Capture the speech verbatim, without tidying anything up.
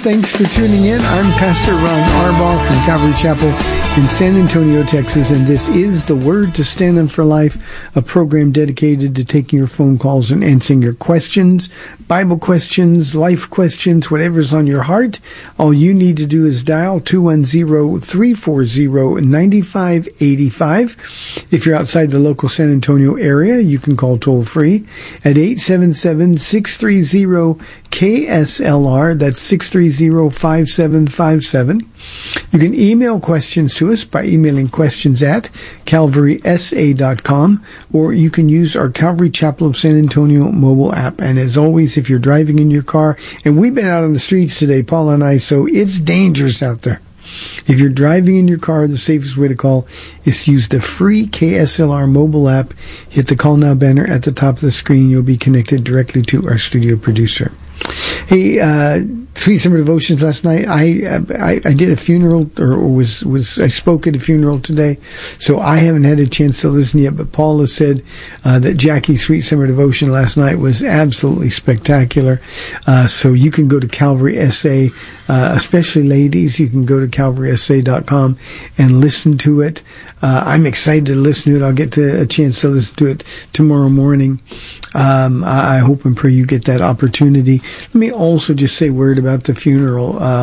Thanks for tuning in. I'm Pastor Ron Arbaugh from Calvary Chapel in San Antonio, Texas, and this is The Word to Stand On for Life, a program dedicated to taking your phone calls and answering your questions, Bible questions, life questions, whatever's on your heart. All you need to do is dial two one zero, three four zero, nine five eight five. If you're outside the local San Antonio area, you can call toll-free at eight seven seven, six three zero, K S L R. That's six three zero, five seven five seven. You can email questions to us by emailing questions at calvary s a dot com, or you can use our Calvary Chapel of San Antonio mobile app. And as always, if you're driving in your car, and we've been out on the streets today, Paul and I, so it's dangerous out there. If you're driving in your car, the safest way to call is to use the free K S L R mobile app. Hit the Call Now banner at the top of the screen. You'll be connected directly to our studio producer. Hey, uh, Sweet Summer Devotions last night. I, I I did a funeral, or was was I spoke at a funeral today, so I haven't had a chance to listen yet. But Paul has said uh, that Jackie's Sweet Summer Devotion last night was absolutely spectacular. Uh, so you can go to Calvary S A, uh, especially ladies. You can go to calvary s a dot com and listen to it. Uh, I'm excited to listen to it. I'll get to a chance to listen to it tomorrow morning. Um, I, I hope and pray you get that opportunity. Let me also just say a word about the funeral. Uh,